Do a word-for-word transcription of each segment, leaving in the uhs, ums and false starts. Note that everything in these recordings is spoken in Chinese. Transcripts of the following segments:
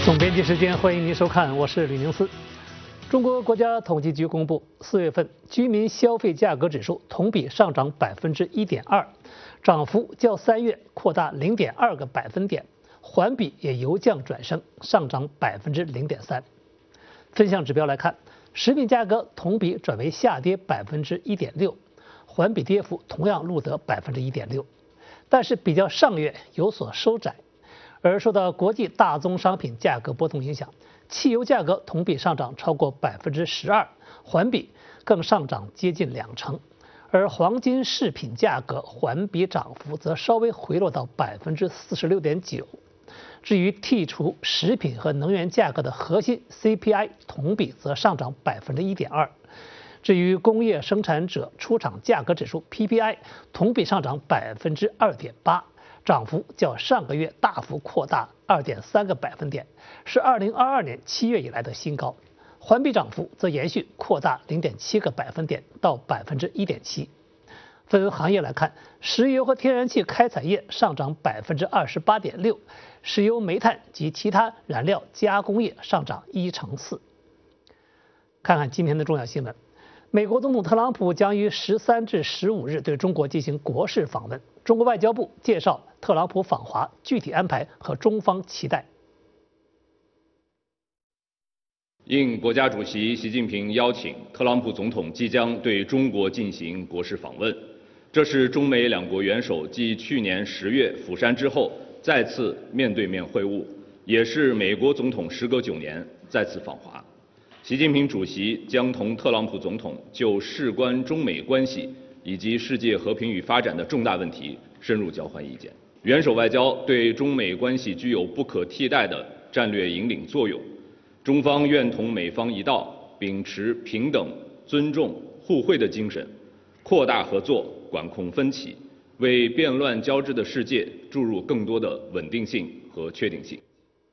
总编辑时间，欢迎您收看，我是吕宁思。中国国家统计局公布，四月份居民消费价格指数同比上涨百分之一点二，涨幅较三月扩大零点二个百分点，环比也由降转升，上涨百分之零点三。分项指标来看，食品价格同比转为下跌百分之一点六，环比跌幅同样录得百分之一点六，但是比较上月有所收窄。而受到国际大宗商品价格波动影响，汽油价格同比上涨超过百分之十二，环比更上涨接近两成。而黄金饰品价格环比涨幅则稍微回落到百分之四十六点九。至于剔除食品和能源价格的核心 C P I 同比则上涨百分之一点二。至于工业生产者出厂价格指数 P P I 同比上涨百分之二点八。涨幅较上个月大幅扩大 二点三个百分点，是二零二二年七月以来的新高。环比涨幅则延续扩大 零点七个百分点到百分之一点七。分行业来看，石油和天然气开采业上涨百分之二十八点六，石油煤炭及其他燃料加工业上涨一成四。看看今天的重要新闻。美国总统特朗普将于十三至十五日对中国进行国事访问。中国外交部介绍特朗普访华具体安排和中方期待。 应国家主席习近平邀请，特朗普总统即将对中国进行国事访问。这是中美两国元首继去年十月釜山之后再次面对面会晤，也是美国总统时隔九年再次访华。习近平主席将同特朗普总统就事关中美关系以及世界和平与发展的重大问题深入交换意见。元首外交对中美关系具有不可替代的战略引领作用，中方愿同美方一道，秉持平等、尊重、互惠的精神，扩大合作，管控分歧，为变乱交织的世界注入更多的稳定性和确定性。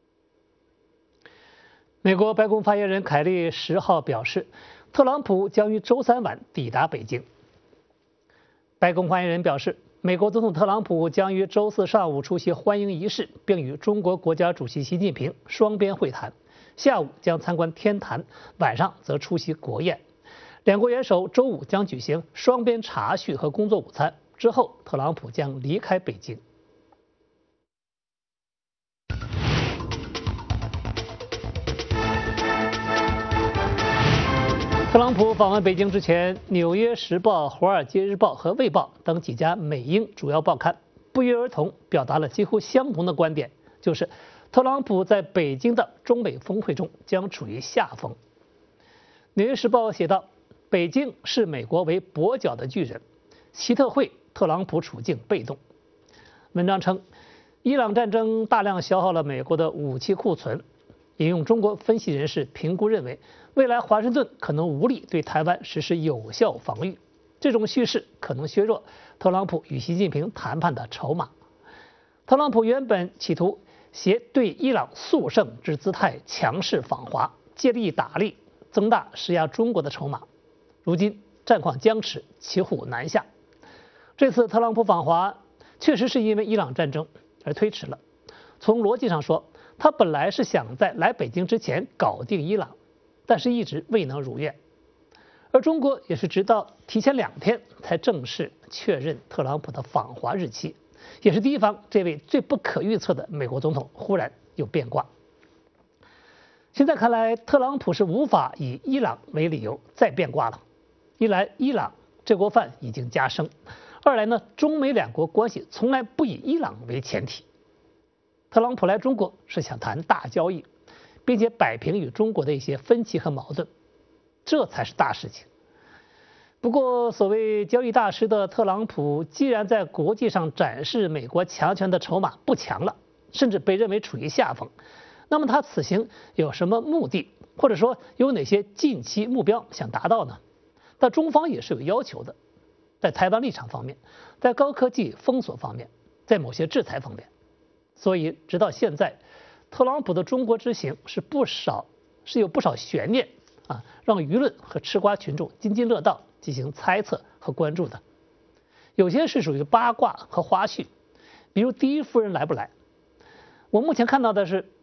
美国白宫发言人凯利十号表示，特朗普将于周三晚抵达北京。白宫发言人表示，美国总统特朗普将于周四上午出席欢迎仪式，并与中国国家主席习近平双边会谈，下午将参观天坛，晚上则出席国宴。两国元首周五将举行双边茶叙和工作午餐，之后特朗普将离开北京。特朗普访问北京之前，《纽约时报》、《华尔街日报》和《卫报》等几家美英主要报刊不约而同表达了几乎相同的观点，就是特朗普在北京的中美峰会中将处于下风。《纽约时报》写道：“北京视美国为跛脚的巨人，习特会特朗普处境被动。”文章称，伊朗战争大量消耗了美国的武器库存。引用中国分析人士评估认为，未来华盛顿可能无力对台湾实施有效防御，这种叙事可能削弱特朗普与习近平谈判的筹码。特朗普原本企图携对伊朗速胜之姿态强势访华，借力打力，增大施压中国的筹码。如今战况僵持，骑虎难下。这次特朗普访华确实是因为伊朗战争而推迟了。从逻辑上说，他本来是想在来北京之前搞定伊朗，但是一直未能如愿。而中国也是直到提前两天才正式确认特朗普的访华日期，也是提防这位最不可预测的美国总统忽然有变卦。现在看来，特朗普是无法以伊朗为理由再变卦了。一来，伊朗这锅饭已经加生；二来呢，中美两国关系从来不以伊朗为前提。特朗普来中国是想谈大交易，并且摆平与中国的一些分歧和矛盾，这才是大事情。不过，所谓交易大师的特朗普，既然在国际上展示美国强权的筹码不强了，甚至被认为处于下风，那么他此行有什么目的，或者说有哪些近期目标想达到呢？但中方也是有要求的，在台湾立场方面，在高科技封锁方面，在某些制裁方面。所以，直到现在，特朗普的中国之行是不少是有不少悬念啊，让舆论和吃瓜群众津津乐道进行猜测和关注的。有些是属于八卦和花絮，比如第一夫人来不来。我目前看到的是，